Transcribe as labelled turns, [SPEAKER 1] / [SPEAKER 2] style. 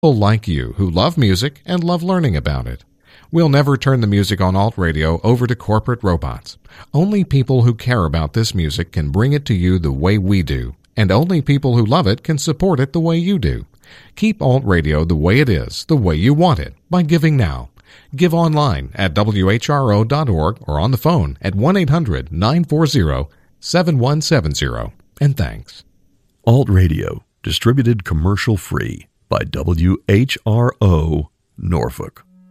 [SPEAKER 1] People like you who love music and love learning about it. We'll never turn the music on Alt Radio over to corporate robots. Only people who care about this music can bring it to you the way we do, and only people who love it can support it the way you do. Keep Alt Radio the way it is, the way you want it, by giving now. Give online at whro.org or on the phone at 1-800-940-7170. And thanks.
[SPEAKER 2] Alt Radio, distributed commercial free by WHRO Norfolk.